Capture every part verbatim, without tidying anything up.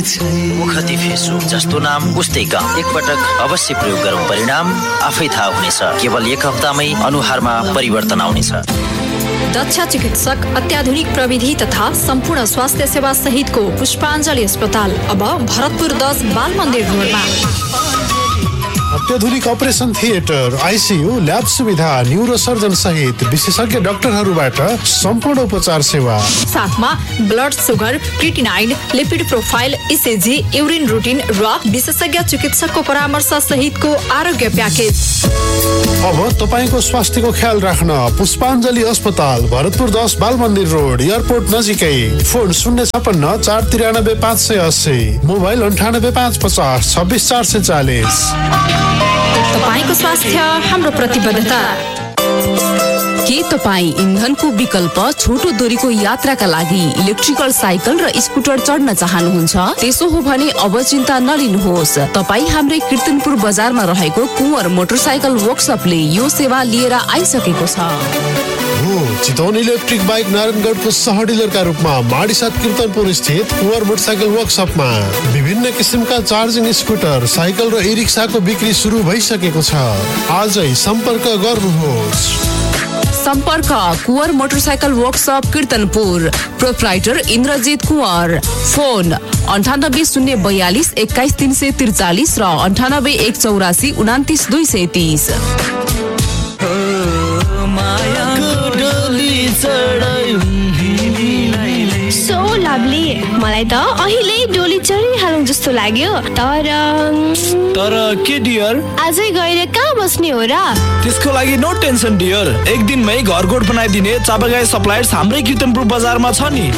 मुखती फेसु जस्तो नाम उस्तै काम एकपटक अवश्य प्रयोग गरौँ परिणाम आफै थाहा हुनेछ केवल एक हप्तामै अनुहारमा परिवर्तन आउनेछ दक्ष चिकित्सक अत्याधुनिक प्रविधि तथा सम्पूर्ण स्वास्थ्य सेवा सहितको पुष्पाञ्जली अस्पताल अब भरतपुर दस बाल मन्दिर रोडमा अत्याधुनिक अपरेसन थिएटर आइसियू ल्याब सुविधा न्यूरो सर्जन सहित विशेषज्ञ डाक्टरहरूबाट सम्पूर्ण उपचार सेवा साथमा blood sugar creatinine lipid profile ECG urine routine र विशेषज्ञ चिकित्सकको परामर्श सहितको आरोग्य प्याकेज अब तपाईको स्वास्थ्यको ख्याल राख्न पुष्पाञ्जली अस्पताल भरतपुर दस बाल मन्दिर रोड एयरपोर्ट नजिकै फोन शून्य छपन्न चार त्रियानब्बे पाँच सय अस्सी मोबाइल अन्ठानब्बे पाँच पचास छब्बिस चार सय चालिस तपाईको स्वास्थ्य हाम्रो प्रतिबद्धता के तपाईँ इन्धनको विकल्प छोटो दूरीको यात्राका लागि इलेक्ट्रिकल साइकल र स्कुटर चढ्न चाहनुहुन्छ त्यसो हो भने अब चिन्ता नलिनुहोस् तपाईँ हाम्रै कीर्तनपुर बजारमा रहेको कुँवर मोटरसाइकल वर्कसपले यो सेवा लिएर आइसकेको छ हो चितवन इलेक्ट्रिक बाइक नारायणगढको सह डिलरका रूपमा माडीसाथ कीर्तनपुर स्थित कुँवर मोटरसाइकल वर्कसपमा विभिन्न किसिमका चार्जिङ स्कुटर साइकल र ई रिक्साको बिक्री सुरु भइसकेको छ आजै सम्पर्क गर्नुहोस् सम्पर्क Kunwar motorcycle workshop कीर्तनपुर proprietor Indrajit Kunwar phone अन्ठानब्बे शून्य बयालिस एक्काइस तीन सय त्रिचालिस र अन्ठानब्बे एक चौरासी उनातिस दुई सय तीस सो लभली मलाई त अहिले डोली चढिहालौँ जस्तो लाग्यो तर तर के डियर आजै गएर कहाँ बस्ने हो र त्यसको लागि नो टेन्सन डियर एक दिनमै घरकोट बनाइदिने चापागाई सप्लायर्स हाम्रै कीर्तनपुर बजारमा छ नि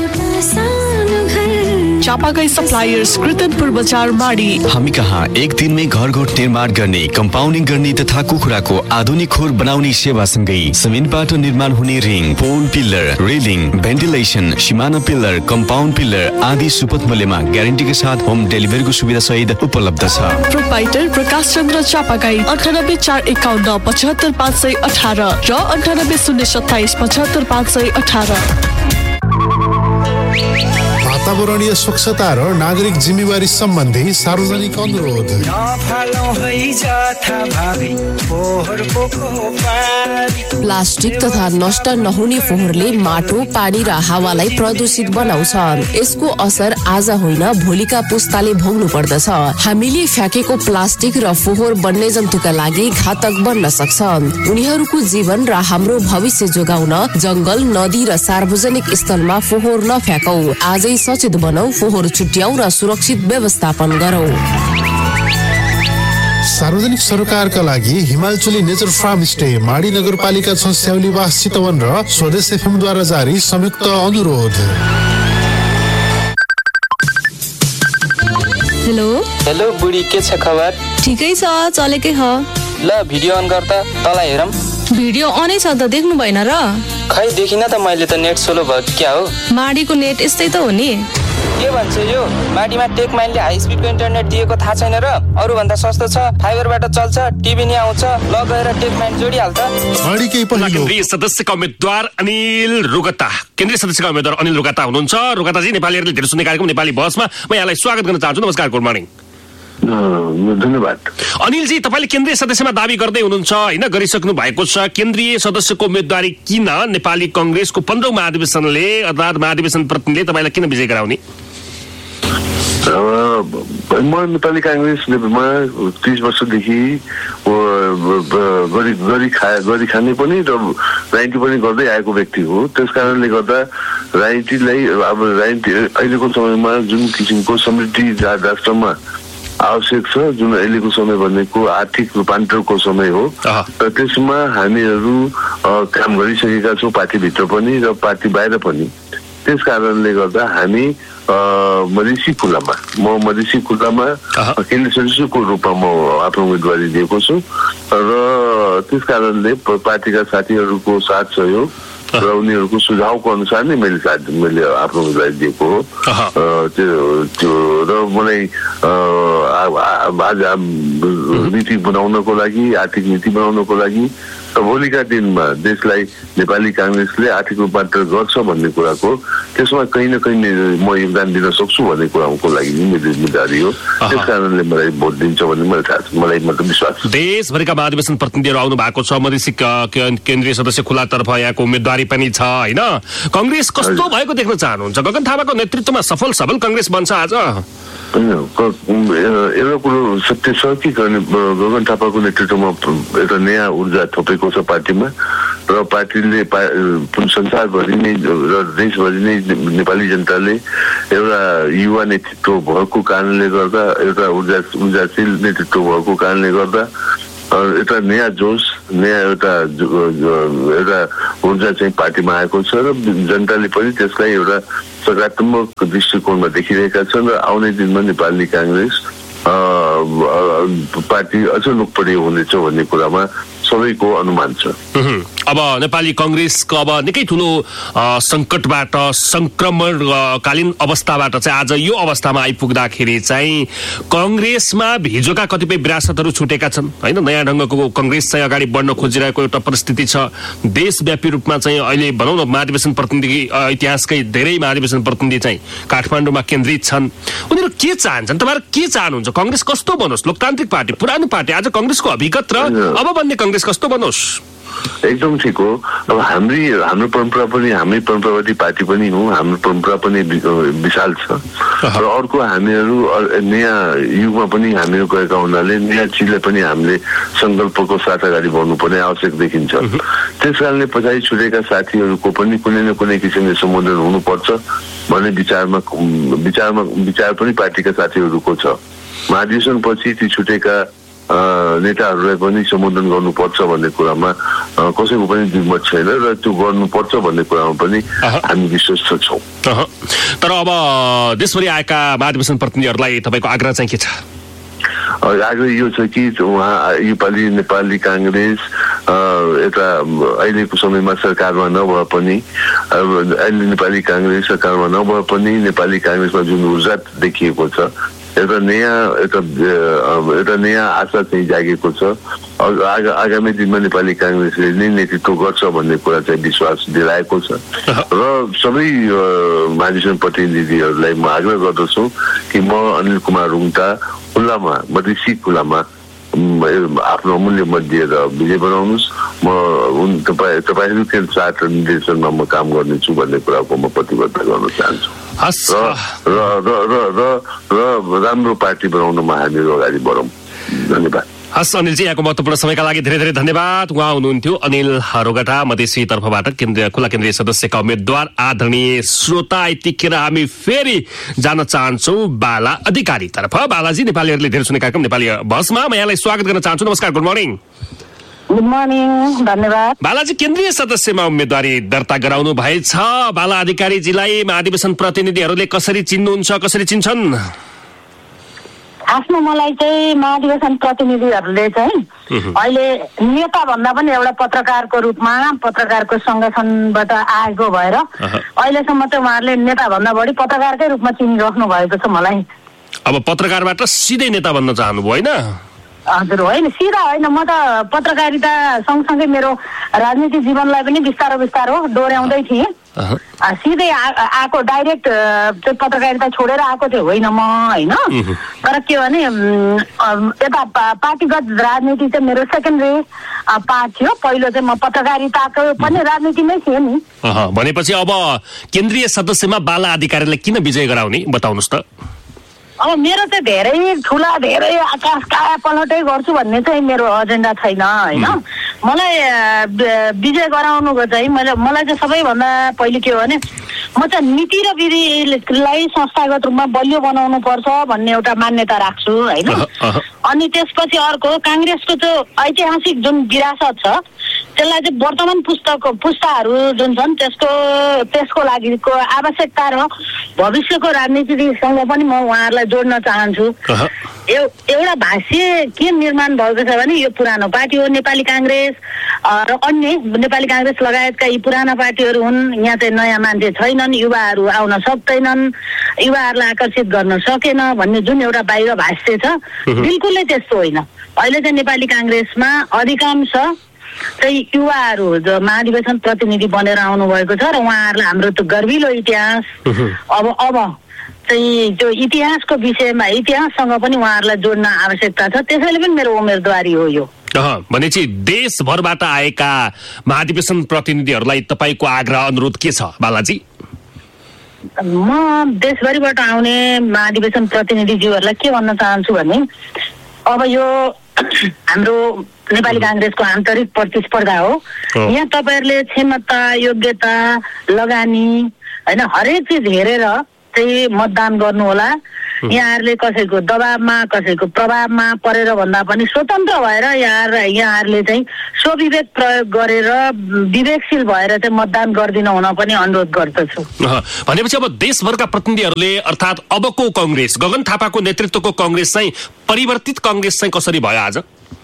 चापागाई सप्लायर्स कीर्तनपुर बजार माडी हामी कहाँ एक दिनमै घरघोट निर्माण गर्ने कम्पाउन्डिङ गर्ने तथा कुखुराको आधुनिक खोर बनाउने सेवासँगै सिमेन्टबाट निर्माण हुने रिङ पोल पिल्लर रेलिङ भेन्टिलेसन सिमाना पिल्लर कम्पाउन्ड पिल्लर आदि सुपथ मूल्यमा ग्यारेन्टीका साथ होम डेलिभरीको सुविधा सहित उपलब्ध छ प्रोप्राइटर प्रकाश चन्द्र चापागाई अन्ठानब्बे चार एकाउन्न पचहत्तर पाँच सय अठार र अन्ठानब्बे शून्य सत्ताइस पचहत्तर पाँच सय अठार वातावरणीय स्वच्छता र नागरिक जिम्मेवारी सम्बन्धी सार्वजनिक अनुरोध प्लास्टिक तथा नष्ट नहुने फोहोरले माटो पानी र हावालाई प्रदूषित बनाउँछ यसको असर आज होइन भोलिका पुस्ताले भोग्नु पर्दछ हामीले फ्याँकेको प्लास्टिक र फोहोर वन्य जन्तुका लागि घातक बन्न सक्छ उनीहरूको जीवन र हाम्रो भविष्य जोगाउन जंगल नदी र सार्वजनिक स्थलमा फोहोर नफ्याँकौ आजै सचेत बनाऊ फोहोर छुट्याऊ र सुरक्षित व्यवस्थापन गरौँ सार्वजनिक सरोकारका लागि हिमालचुली नेचर फार्म स्टे माडी नगरपालिका छ स्याउलीवास चितवन र स्वदेश एफएम द्वारा जारी संयुक्त अनुरोध हेलो हेलो बुढी के छ खबर ठिकै छ चलेकै हो ल भिडियो अन गर त तँलाई हेरौँ भिडियो अनै छ त देख्नु भएन र खै देखिन त मैले त नेट सोलो भयो क्या हो माडीको नेट यस्तै त हो नि के भन्छ यो माडीमा टेक माइलले हाई स्पिडको इन्टरनेट दिएको थाहा छैन र अरू भन्दा सस्तो छ फाइबरबाट चल्छ टिभी नि आउँछ ल गएर टेक माइल जोडिहाल त माडीकै पहिलो केन्द्रीय सदस्यका उम्मेदवार अनिल रुगता केन्द्रीय सदस्यका उम्मेदवार अनिल रुगता हुनुहुन्छ रुगताजी नेपालीहरूले धेरै सुन्ने कार्यक्रम नेपाली बसमा म यहाँलाई स्वागत गर्न चाहन्छु नमस्कार गुड मर्निङ धन्यवाद अनिलजी तपाईँले केन्द्रीय सदस्यमा दावी गर्दै हुनुहुन्छ होइन गरिसक्नु भएको छ केन्द्रीय सदस्यको उम्मेदवारी किन नेपाली कंग्रेसको पन्ध्रौं महाधिवेशनले अर्थात् महाधिवेशन प्रतिनिधिले तपाईँलाई किन विजय गराउने म नेपाली काङ्ग्रेसमा तीस वर्षदेखि गरी गरी खा गरी खाने पनि र राजनीति पनि गर्दै आएको व्यक्ति हो त्यस कारणले गर्दा राजनीतिलाई अब राजनीति अहिलेको समयमा जुन किसिमको समृद्धि राष्ट्रमा आवश्यक छ जुन अहिलेको समय भनेको आर्थिक रूपान्तरको समय हो र त्यसमा हामीहरू काम गरिसकेका छौँ पार्टीभित्र पनि र पार्टी बाहिर पनि त्यस कारणले गर्दा हामी मधेसी खुल्लामा म मधेसी खुल्लामा केन्द्रीय सदस्यको रूपमा म आफ्नो उम्मेदवारी दिएको छु र त्यस कारणले पार्टीका साथीहरूको साथ सहयोग र उनीहरूको सुझावको अनुसार नै मैले साथ मैले आफ्नो उम्मेदवारी दिएको हो त्यो त्यो र मलाई आज नीति बनाउनको लागि आर्थिक नीति बनाउनको लागि र भोलिका दिनमा देशलाई नेपाली काङ्ग्रेसले आर्थिक रूपान्तरण गर्छ भन्ने कुराको त्यसमा कहीँ न कहीँ म योगदान दिन सक्छु भन्ने कुराको लागि मेरो जिम्मेदारी हो। त्यस कारणले मलाई भोट दिन्छ भन्ने मलाई थाहा छ, मलाई मतलब विश्वास छ। देशभरिका महाधिवेशन प्रतिनिधिहरू आउनु भएको छ, मधेसी केन्द्रीय सदस्य खुलातर्फ यहाँको उम्मेदवारी पनि छ होइन। कङ्ग्रेस कस्तो भएको देख्न चाहनुहुन्छ? गगन थापाको नेतृत्वमा सफल सबल कङ्ग्रेस बन्छ आज? एउटा कुरो सत्य छ कि गगन थापाको नेतृत्वमा एउटा नयाँ ऊर्जा थपेको छ पार्टीमा र पार्टीले संसारभरि नै र देशभरि नै नेपाली जनताले एउटा युवा नेतृत्व भएको कारणले गर्दा एउटा ऊर्जा ऊर्जाशील नेतृत्व भएको कारणले गर्दा एउटा नयाँ जोस नयाँ एउटा एउटा ऊर्जा चाहिँ पार्टीमा आएको छ र जनताले पनि त्यसलाई एउटा सकारात्मक दृष्टिकोणमा देखिरहेका छन् र आउने दिनमा नेपाली काङ्ग्रेस पार्टी अझ लोकप्रिय हुनेछ भन्ने कुरामा सबैको अनुमान छ। अब नेपाली काङ्ग्रेसको अब निकै ठुलो सङ्कटबाट संक्रमणकालीन अवस्थाबाट चाहिँ आज यो अवस्थामा आइपुग्दाखेरि चाहिँ काङ्ग्रेसमा हिजोका कतिपय विरासतहरू छुटेका छन् होइन। नयाँ ढङ्गको काङ्ग्रेस चाहिँ अगाडि बढ्न खोजिरहेको एउटा परिस्थिति छ। देशव्यापी रूपमा चाहिँ अहिले भनौँ न महाधिवेशन प्रतिनिधि इतिहासकै धेरै महाधिवेशन प्रतिनिधि चाहिँ काठमाडौँमा केन्द्रित छन्। उनीहरू के चाहन्छन्? तपाईँहरू के चाहनुहुन्छ? काङ्ग्रेस कस्तो बनोस्? लोकतान्त्रिक पार्टी, पुरानो पार्टी, आज काङ्ग्रेसको अभिगत र अब बन्ने काङ्ग्रेस कस्तो बनोस्? एकदम ठिक हो। अब हाम्री हाम्रो परम्परा पनि हामी परम्परावादी पार्टी पनि हो, हाम्रो परम्परा पनि विशाल छ र अर्को हामीहरू नयाँ युगमा पनि हामीहरू गएका हुनाले नयाँ चिजलाई पनि हामीले सङ्कल्पको साथ अगाडि बढ्नुपर्ने आवश्यक देखिन्छ। त्यस कारणले पछाडि छुटेका साथीहरूको पनि कुनै न कुनै किसिमले सम्बोधन हुनुपर्छ भन्ने विचारमा विचारमा विचार पनि पार्टीका साथीहरूको छ। महाधिवेशन पछि ती छुटेका नेताहरूलाई पनि सम्बोधन गर्नुपर्छ भन्ने कुरामा कसैको पनि द्विमत छैन र त्यो गर्नुपर्छ भन्ने कुरामा पनि हामी विश्वस्त छौँ। तर अब देशभरि आएका महाधिवेशन प्रतिनिधिहरूलाई तपाईँको आग्रह चाहिँ के छ? आग्रह यो छ कि उहाँ योपालि नेपाली काङ्ग्रेस एउटा अहिलेको समयमा सरकारमा नभए पनि अहिले नेपाली काङ्ग्रेस सरकारमा नभए पनि नेपाली काङ्ग्रेसमा जुन ऊर्जा देखिएको छ एउटा नयाँ एउटा एउटा नयाँ आशा चाहिँ जागेको छ। आगामी दिनमा नेपाली काङ्ग्रेसले नै नेतृत्व गर्छ भन्ने कुरा चाहिँ विश्वास दिलाएको छ र सबै महाधिवेशन प्रतिनिधिहरूलाई म आग्रह गर्दछु कि म अनिल कुमार रुङटा खुल्लामा मधेसी खुल्लामा आफ्नो अमूल्य मत दिएर विजय बनाउनुहोस्। म तपाईँ तपाईँहरूको साथ निर्देशनमा म काम गर्नेछु भन्ने कुराको म प्रतिबद्ध गर्न चाहन्छु र र र र राम्रो पार्टी बनाउनमा हामीहरू अगाडि बढौँ। धन्यवाद। हस् अनिलजी, यहाँको महत्त्वपूर्ण समयका लागि धेरै धेरै धन्यवाद। उहाँ हुनुहुन्थ्यो अनिल रोगटा, मधेसी तर्फबाट केन्द्रीय खुला केन्द्रीय सदस्यका उम्मेद्वार। आदरणीय श्रोता, यतिखेर हामी फेरि जान चाहन्छौँ बाला अधिकारी तर्फ। बालाजी, नेपालीहरूले धेरै सुने कार्यक्रम नेपाली बसमा म यहाँलाई स्वागत गर्न चाहन्छु। नमस्कार, गुड मर्निङ। गुड मर्निङ, धन्यवाद। बालाजी, केन्द्रीय सदस्यमा उम्मेदवारी दर्ता गराउनु भएछ। बाला अधिकारीजीलाई महाधिवेशन प्रतिनिधिहरूले कसरी चिन्नुहुन्छ, कसरी चिन्छन्? आफ्नो मलाई चाहिँ महाधिवेशन प्रतिनिधिहरूले चाहिँ अहिले नेता भन्दा पनि एउटा पत्रकारको रूपमा पत्रकारको सङ्गठनबाट आएको भएर अहिलेसम्म चाहिँ उहाँहरूले नेता भन्दा बढी पत्रकारकै रूपमा चिनिराख्नु भएको छ मलाई। अब पत्रकारबाट सिधै नेता बन्न चाहनुभयो होइन? हजुर, होइन सिधा होइन, म त पत्रकारिता सँगसँगै मेरो राजनीतिक जीवनलाई पनि बिस्तारो बिस्तारो डोर्याउँदै थिएँ। सिधै आएको डाइरेक्ट त्यो पत्रकारिता छोडेर आएको थियो होइन म होइन। तर के भने यता पार्टीगत राजनीति चाहिँ मेरो सेकेन्डरी पार्ट थियो। पहिलो चाहिँ म पत्रकारिताको पनि राजनीतिमै थिएँ नि। भनेपछि अब केन्द्रीय सदस्यमा बाला अधिकारीलाई किन विजय गराउने बताउनुहोस् त? अब मेरो चाहिँ धेरै ठुला धेरै आकाश काया पलटै गर्छु भन्ने चाहिँ मेरो एजेन्डा छैन होइन। मलाई विजय गराउनुको चाहिँ मैले मलाई चाहिँ सबैभन्दा पहिले के हो भने म चाहिँ नीति र विधिलाई संस्थागत रूपमा बलियो बनाउनु पर्छ भन्ने एउटा मान्यता राख्छु होइन। अनि त्यसपछि अर्को काङ्ग्रेसको त्यो ऐतिहासिक जुन विरासत छ त्यसलाई चाहिँ वर्तमान पुस्तक पुस्ताहरू जुन छन् त्यसको त्यसको लागिको आवश्यकता र भविष्यको राजनीतिसँग पनि म उहाँहरूलाई जोड्न चाहन्छु। एउटा भाष्य के निर्माण भएको छ भने यो पुरानो पार्टी हो नेपाली काङ्ग्रेस र अन्य नेपाली काङ्ग्रेस लगायतका यी पुराना पार्टीहरू हुन्। यहाँ चाहिँ नयाँ मान्छे छैनन्, युवाहरू आउन सक्दैनन्, युवाहरूलाई आकर्षित गर्न सकेन भन्ने जुन एउटा बाहिर भाष्य छ, बिल्कुलै त्यस्तो होइन। अहिले चाहिँ नेपाली काङ्ग्रेसमा अधिकांश चाहिँ युवाहरू जो महाधिवेशन प्रतिनिधि बनेर आउनु भएको छ र उहाँहरूलाई हाम्रो त्यो गर्विलो इतिहास अब अब चाहिँ त्यो इतिहासको विषयमा इतिहाससँग पनि उहाँहरूलाई जोड्न आवश्यकता छ। त्यसैले पनि मेरो उम्मेदवारी हो यो। भनेपछि देशभरबाट आएका महाधिवेशन प्रतिनिधिहरूलाई तपाईँको आग्रह अनुरोध के छ बालाजी? म देशभरिबाट आउने महाधिवेशन प्रतिनिधिज्यूहरूलाई के भन्न चाहन्छु भने अब यो हाम्रो नेपाली काङ्ग्रेसको आन्तरिक प्रतिस्पर्धा हो। यहाँ तपाईँहरूले क्षमता, योग्यता, लगानी होइन हरेक चिज हेरेर चाहिँ मतदान गर्नु होला। यहाँहरूले कसैको दबावमा कसैको प्रभावमा परेर भन्दा पनि स्वतन्त्र भएर यहाँ यहाँहरूले चाहिँ स्वविवेक प्रयोग गरेर विवेकशील भएर चाहिँ मतदान गरिदिनु हुन पनि अनुरोध गर्दछु। भनेपछि अब देशभरका प्रतिनिधिहरूले अर्थात् अबको कङ्ग्रेस गगन थापाको नेतृत्वको कङ्ग्रेस चाहिँ परिवर्तित कङ्ग्रेस चाहिँ कसरी भयो आज?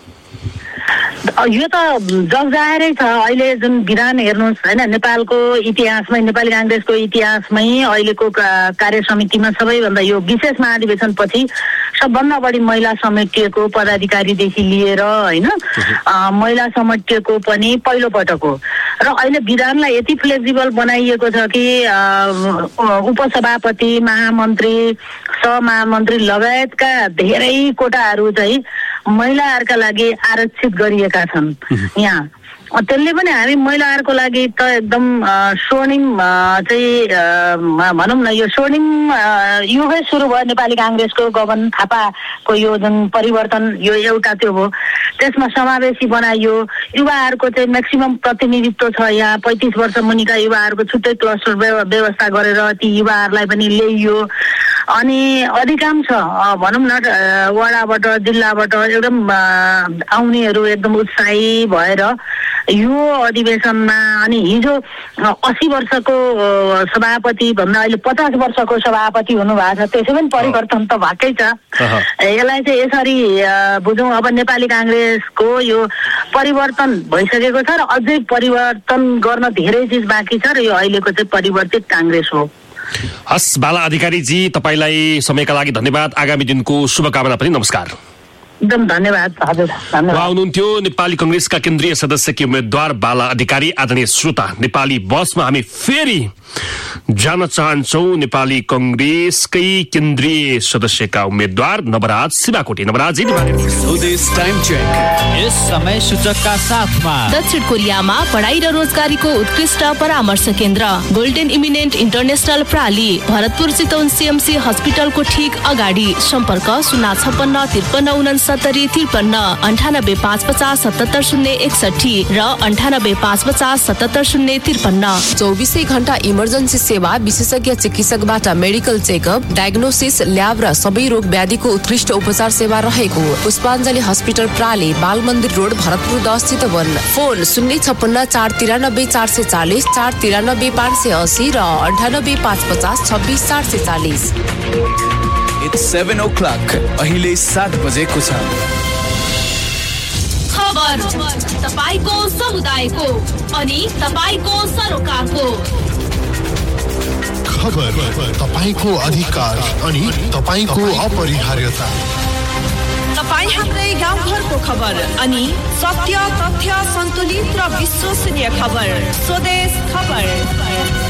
यो त जगजाहेरै छ। अहिले जुन विधान हेर्नुहोस् होइन, नेपालको इतिहासमै नेपाली काङ्ग्रेसको इतिहासमै अहिलेको कार्य समितिमा सबैभन्दा यो विशेष महाधिवेशन पछि सबभन्दा बढी महिला समेटिएको पदाधिकारीदेखि लिएर होइन महिला समेटिएको पनि पहिलो पटक हो। र अहिले विधानलाई यति फ्लेक्सिबल बनाइएको छ कि उपसभापति, महामन्त्री, सहमहामन्त्री लगायतका धेरै कोटाहरू चाहिँ महिलाहरूका लागि आरक्षित गरिएका छन् यहाँ। त्यसले पनि हामी महिलाहरूको लागि त एकदम स्वर्णिम चाहिँ भनौँ न यो स्वर्णिम युगै सुरु भयो। नेपाली काङ्ग्रेसको गगन थापाको यो जुन परिवर्तन यो एउटा त्यो हो। त्यसमा समावेशी बनाइयो, युवाहरूको चाहिँ म्याक्सिमम प्रतिनिधित्व छ यहाँ। पैँतिस वर्ष मुनिका युवाहरूको छुट्टै क्लस्टर व्यवस्था गरेर ती युवाहरूलाई पनि ल्याइयो। अनि अधिकांश भनौँ न वडाबाट जिल्लाबाट एकदम आउनेहरू एकदम उत्साही भएर यो अधिवेशनमा अनि हिजो अस्सी वर्षको सभापति भन्दा अहिले पचास वर्षको सभापति हुनुभएको छ। त्यसै पनि परिवर्तन त भएकै छ। यसलाई चाहिँ यसरी बुझौँ, अब नेपाली काङ्ग्रेसको यो परिवर्तन भइसकेको छ र अझै परिवर्तन गर्न धेरै चिज बाँकी छ र यो अहिलेको चाहिँ परिवर्तित काङ्ग्रेस हो। हस् बाला अधिकारीजी, तपाईँलाई समयका लागि धन्यवाद। आगामी दिनको शुभकामना पनि। नमस्कार। एकदम धन्यवाद हजुर। उहाँ हुनुहुन्थ्यो नेपाली कङ्ग्रेसका केन्द्रीय सदस्यकी उम्मेद्वार बाला अधिकारी। आदरणीय श्रोता, नेपाली बसमा हामी फेरि जान चाहन्छौँ नेपाली कङ्ग्रेसकै केन्द्रीय सदस्यका उम्मेद्वार नवराज शिवाकोटी। नवराजी, स्वदेश टाइम चेक यस समय सूचकका साथमा दक्षिण कोरियामा पढाइ र रोजगारीको उत्कृष्ट परामर्श केन्द्र golden eminent international प्राली, Bharatpur Chitwan CMC हस्पिटलको ठिक अगाडि। सम्पर्क शून्य छप्पन्न त्रिपन्न उनसत्तरी त्रिपन्न अन्ठानब्बे पाँच पचास सतहत्तर शून्य एकसठी र अन्ठानब्बे पाँच पचास सतहत्तर शून्य त्रिपन्न। चौबिसै घण्टा इमर्जेन्सी सेवा, विशेषज्ञ चिकित्सकबाट मेडिकल चेकअप, डायग्नोसिस, ल्याब र सबै रोग व्याधिको उत्कृष्ट उपचार सेवा रहेको पुष्पाञ्जली हस्पिटल प्राली, बाल मन्दिर रोड, भरतपुर दस चितवन। फोन शून्य छप्पन्न चार तिरानब्बे चार सय चालिस, चार तिरानब्बे पाँच सय असी र अन्ठानब्बे पाँच पचास छब्बिस चार सय चालिस। इट्स सेभेन ओ क्लक, अहिले सात बजेको छ। खबर तपाईको समुदायको अनि तपाईको सरोकारको। खबर तपाईको अधिकार अनि तपाईको अपरिहार्यता। तपाई हाम्रै गाउँघरको खबर अनि सत्य, तथ्य, सन्तुलित र विश्वसनीय खबर। स्वदेश खबर।